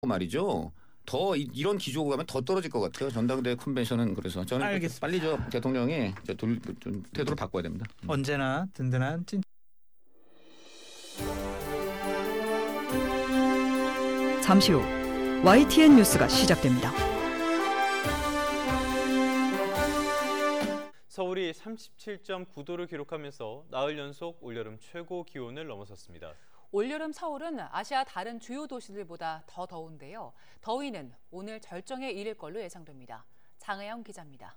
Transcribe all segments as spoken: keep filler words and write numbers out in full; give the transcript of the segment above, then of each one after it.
말이죠. 더 이, 이런 기조가 가면 더 떨어질 것 같아요. 전당대회 컨벤션은. 그래서 저는 알겠습니다. 빨리 저 대통령이 저 돌, 좀 태도를 바꿔야 됩니다. 언제나 든든한 찐. 잠시 후 와이티엔 뉴스가 시작됩니다. 서울이 삼십칠 점 구 도를 기록하면서 나흘 연속 올여름 최고 기온을 넘어섰습니다. 올여름 서울은 아시아 다른 주요 도시들보다 더 더운데요. 더위는 오늘 절정에 이를 걸로 예상됩니다. 장혜영 기자입니다.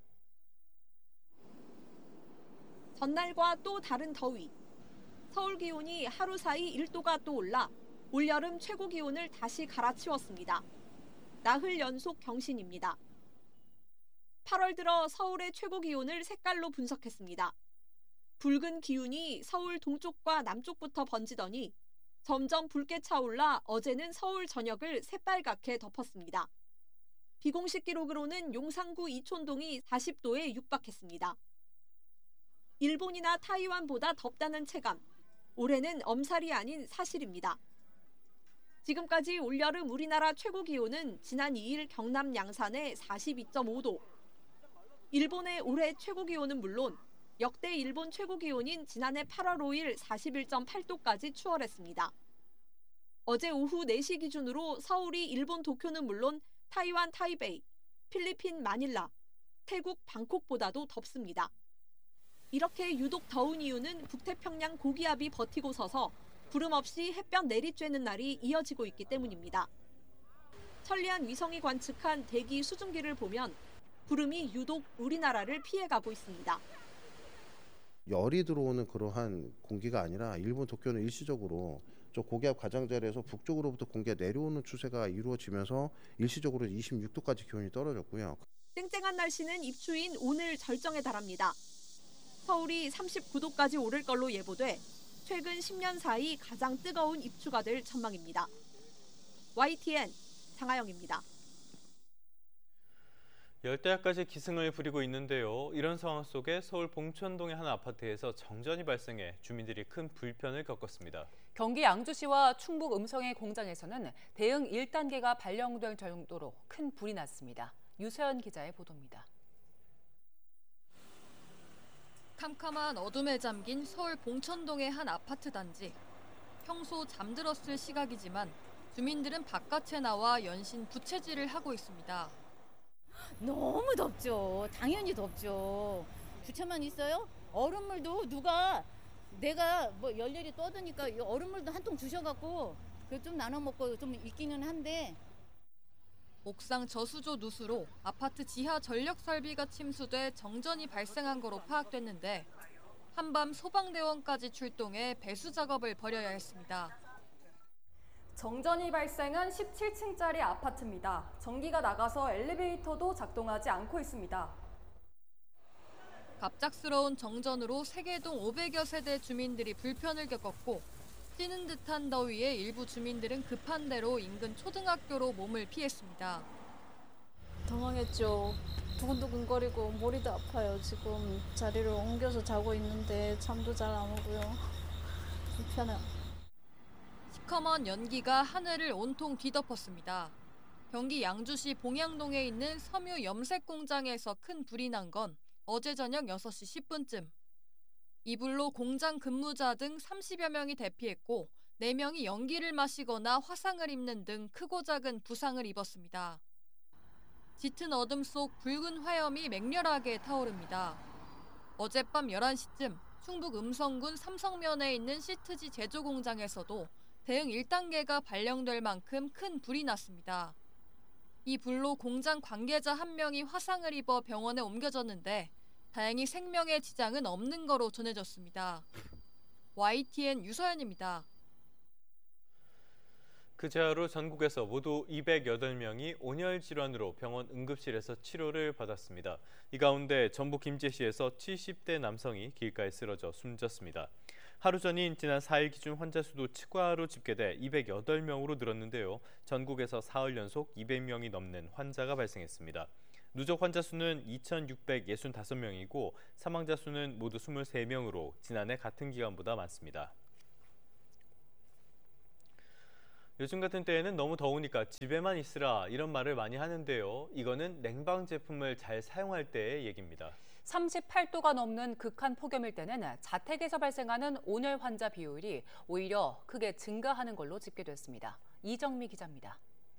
전날과 또 다른 더위. 서울 기온이 하루 사이 일 도가 또 올라 올여름 최고 기온을 다시 갈아치웠습니다. 나흘 연속 경신입니다. 팔월 들어 서울의 최고 기온을 색깔로 분석했습니다. 붉은 기운이 서울 동쪽과 남쪽부터 번지더니 점점 붉게 차올라 어제는 서울 전역을 새빨갛게 덮었습니다. 비공식 기록으로는 용산구 이촌동이 사십 도에 육박했습니다. 일본이나 타이완보다 덥다는 체감, 올해는 엄살이 아닌 사실입니다. 지금까지 올여름 우리나라 최고 기온은 지난 이 일 경남 양산의 사십이 점 오 도, 일본의 올해 최고 기온은 물론 역대 일본 최고 기온인 지난해 팔월 오일 사십일 점 팔 도까지 추월했습니다. 어제 오후 네 시 기준으로 서울이 일본 도쿄는 물론 타이완 타이베이, 필리핀 마닐라, 태국 방콕보다도 덥습니다. 이렇게 유독 더운 이유는 북태평양 고기압이 버티고 서서 구름 없이 햇볕 내리쬐는 날이 이어지고 있기 때문입니다. 천리안 위성이 관측한 대기 수증기를 보면 구름이 유독 우리나라를 피해가고 있습니다. 열이 들어오는 그러한 공기가 아니라 일본 도쿄는 일시적으로 저 고기압 가장자리에서 북쪽으로부터 공기가 내려오는 추세가 이루어지면서 일시적으로 이십육 도까지 기온이 떨어졌고요. 쨍쨍한 날씨는 입추인 오늘 절정에 달합니다. 서울이 삼십구 도까지 오를 걸로 예보돼 최근 십 년 사이 가장 뜨거운 입추가 될 전망입니다. 와이티엔 장하영입니다. 열대야까지 기승을 부리고 있는데요. 이런 상황 속에 서울 봉천동의 한 아파트에서 정전이 발생해 주민들이 큰 불편을 겪었습니다. 경기 양주시와 충북 음성의 공장에서는 대응 일 단계가 발령될 정도로 큰 불이 났습니다. 유서연 기자의 보도입니다. 캄캄한 어둠에 잠긴 서울 봉천동의 한 아파트 단지. 평소 잠들었을 시각이지만 주민들은 바깥에 나와 연신 부채질을 하고 있습니다. 너무 덥죠. 당연히 덥죠. 주차만 있어요? 얼음물도 누가 내가 뭐 열렬히 떠드니까 얼음물도 한 통 주셔갖고 그 좀 나눠 먹고 좀 있기는 한데. 옥상 저수조 누수로 아파트 지하 전력 설비가 침수돼 정전이 발생한 거로 파악됐는데 한밤 소방대원까지 출동해 배수 작업을 벌여야 했습니다. 정전이 발생한 십칠 층짜리 아파트입니다. 전기가 나가서 엘리베이터도 작동하지 않고 있습니다. 갑작스러운 정전으로 세계동 오백여 세대 주민들이 불편을 겪었고 찌는 듯한 더위에 일부 주민들은 급한 대로 인근 초등학교로 몸을 피했습니다. 당황했죠. 두근두근거리고 머리도 아파요. 지금 자리를 옮겨서 자고 있는데 잠도 잘 안 오고요. 불편해요. 시커먼 연기가 하늘을 온통 뒤덮었습니다. 경기 양주시 봉양동에 있는 섬유 염색 공장에서 큰 불이 난 건 어제 저녁 여섯 시 십 분쯤. 이 불로 공장 근무자 등 삼십여 명이 대피했고 네 명이 연기를 마시거나 화상을 입는 등 크고 작은 부상을 입었습니다. 짙은 어둠 속 붉은 화염이 맹렬하게 타오릅니다. 어젯밤 열한 시쯤 충북 음성군 삼성면에 있는 시트지 제조 공장에서도 대응 일 단계가 발령될 만큼 큰 불이 났습니다. 이 불로 공장 관계자 한 명이 화상을 입어 병원에 옮겨졌는데 다행히 생명에 지장은 없는 거로 전해졌습니다. 와이티엔 유서연입니다. 그제 하루 전국에서 모두 이백여덟 명이 온열 질환으로 병원 응급실에서 치료를 받았습니다. 이 가운데 전북 김제시에서 칠십 대 남성이 길가에 쓰러져 숨졌습니다. 하루 전인 지난 사 일 기준 환자 수도 추가로 집계돼 이백여덟 명으로 늘었는데요. 전국에서 사흘 연속 이백 명이 넘는 환자가 발생했습니다. 누적 환자 수는 이천육백육십오 명이고 사망자 수는 모두 이십삼 명으로 지난해 같은 기간보다 많습니다. 요즘 같은 때에는 너무 더우니까 집에만 있으라 이런 말을 많이 하는데요. 이거는 냉방 제품을 잘 사용할 때의 얘기입니다. 삼십팔 도가 넘는 극한 폭염일 때는 자택에서 발생하는 온열 환자 비율이 오히려 크게 증가하는 걸로 집계됐습니다. 이정미 기자입니다.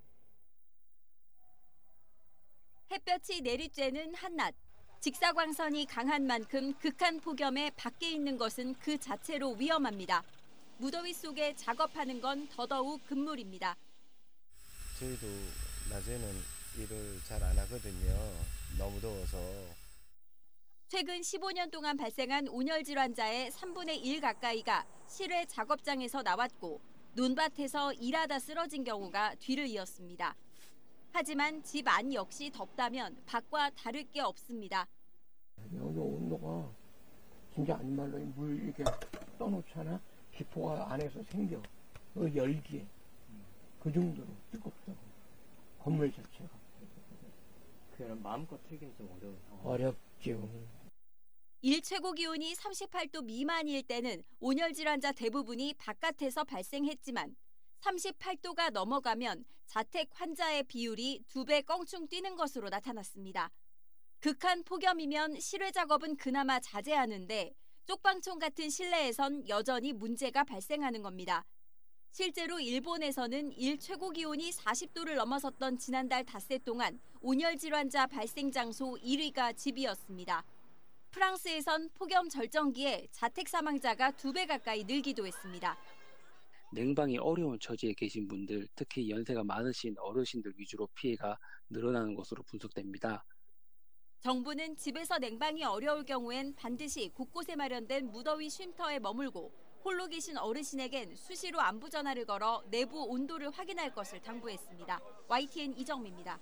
햇볕이 내리쬐는 한낮. 직사광선이 강한 만큼 극한 폭염에 밖에 있는 것은 그 자체로 위험합니다. 무더위 속에 작업하는 건 더더욱 금물입니다. 저희도 낮에는 일을 잘 안 하거든요. 너무 더워서. 최근 십오 년 동안 발생한 온열 질환자의 삼분의 일 가까이가 실외 작업장에서 나왔고 논밭에서 일하다 쓰러진 경우가 뒤를 이었습니다. 하지만 집 안 역시 덥다면 밖과 다를 게 없습니다. 여기 온도가 진짜 아니말로 물 이렇게 떠놓잖아. 기포가 안에서 생겨. 그 열기에. 그 정도로 뜨겁다고. 건물 자체가. 그냥 마음껏 틀긴 좀 어려운 상황. 어렵죠. 일 최고 기온이 삼십팔 도 미만일 때는 온열 질환자 대부분이 바깥에서 발생했지만 삼십팔 도가 넘어가면 자택 환자의 비율이 두 배 껑충 뛰는 것으로 나타났습니다. 극한 폭염이면 실외 작업은 그나마 자제하는데 쪽방촌 같은 실내에선 여전히 문제가 발생하는 겁니다. 실제로 일본에서는 일 최고 기온이 사십 도를 넘어섰던 지난달 닷새 동안 온열 질환자 발생 장소 일 위가 집이었습니다. 프랑스에선 폭염 절정기에 자택 사망자가 두 배 가까이 늘기도 했습니다. 냉방이 어려운 처지에 계신 분들, 특히 연세가 많으신 어르신들 위주로 피해가 늘어나는 것으로 분석됩니다. 정부는 집에서 냉방이 어려울 경우엔 반드시 곳곳에 마련된 무더위 쉼터에 머물고 홀로 계신 어르신에겐 수시로 안부 전화를 걸어 내부 온도를 확인할 것을 당부했습니다. 와이티엔 이정미입니다.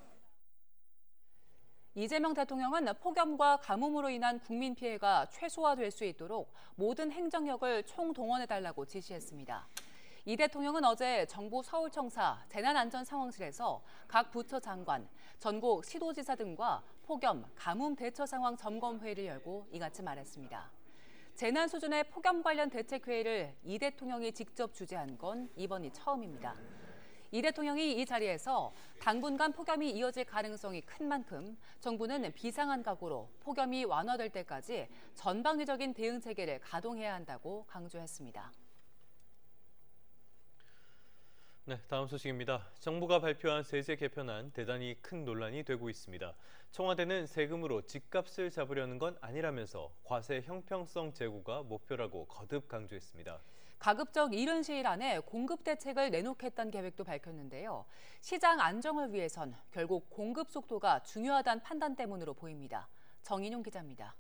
이재명 대통령은 폭염과 가뭄으로 인한 국민 피해가 최소화될 수 있도록 모든 행정력을 총동원해달라고 지시했습니다. 이 대통령은 어제 정부 서울청사 재난안전상황실에서 각 부처 장관, 전국 시도지사 등과 폭염, 가뭄 대처 상황 점검회의를 열고 이같이 말했습니다. 재난 수준의 폭염 관련 대책회의를 이 대통령이 직접 주재한 건 이번이 처음입니다. 이 대통령이 이 자리에서 당분간 폭염이 이어질 가능성이 큰 만큼 정부는 비상한 각오로 폭염이 완화될 때까지 전방위적인 대응 체계를 가동해야 한다고 강조했습니다. 네, 다음 소식입니다. 정부가 발표한 세제 개편안 대단히 큰 논란이 되고 있습니다. 청와대는 세금으로 집값을 잡으려는 건 아니라면서 과세 형평성 제고가 목표라고 거듭 강조했습니다. 가급적 이른 시일 안에 공급 대책을 내놓겠다는 계획도 밝혔는데요. 시장 안정을 위해선 결국 공급 속도가 중요하다는 판단 때문으로 보입니다. 정인용 기자입니다.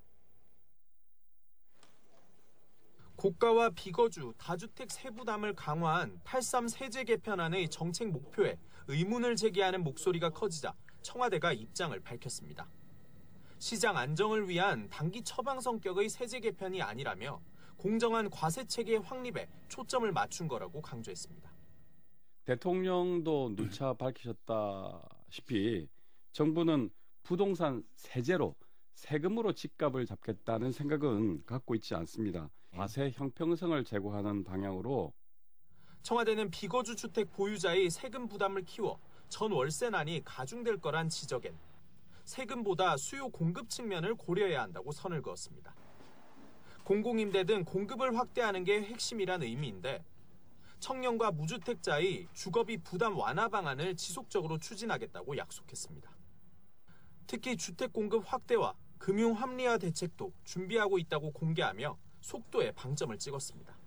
고가와 비거주, 다주택 세부담을 강화한 팔십삼 세제 개편안의 정책 목표에 의문을 제기하는 목소리가 커지자 청와대가 입장을 밝혔습니다. 시장 안정을 위한 단기 처방 성격의 세제 개편이 아니라며 공정한 과세 체계 확립에 초점을 맞춘 거라고 강조했습니다. 대통령도 누차 밝히셨다시피 정부는 부동산 세제로 세금으로 집값을 잡겠다는 생각은 갖고 있지 않습니다. 과세 형평성을 제고하는 방향으로 청와대는 비거주 주택 보유자의 세금 부담을 키워 전 월세난이 가중될 거란 지적엔 세금보다 수요 공급 측면을 고려해야 한다고 선을 그었습니다. 공공임대 등 공급을 확대하는 게 핵심이란 의미인데 청년과 무주택자의 주거비 부담 완화 방안을 지속적으로 추진하겠다고 약속했습니다. 특히 주택 공급 확대와 금융 합리화 대책도 준비하고 있다고 공개하며 속도에 방점을 찍었습니다.